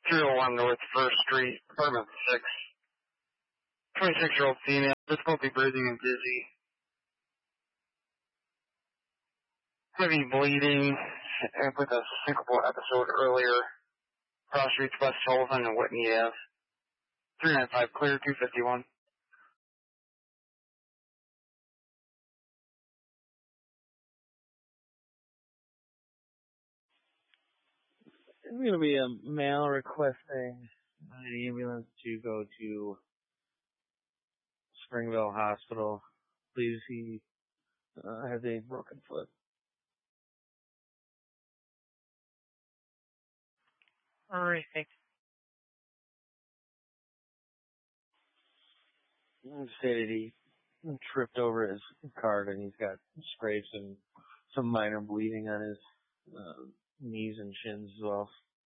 301 North 1st Street, apartment 6. 26-year-old female, difficulty breathing and dizzy. Heavy bleeding with a syncopal episode earlier. Cross Streets, West Sullivan and Whitney Ave. 395 clear, 251. It's going to be a male requesting an ambulance to go to Springville Hospital. Please, he has a broken foot. Alright, thanks. Stated he tripped over his cart and he's got scrapes and some minor bleeding on his knees and shins as well.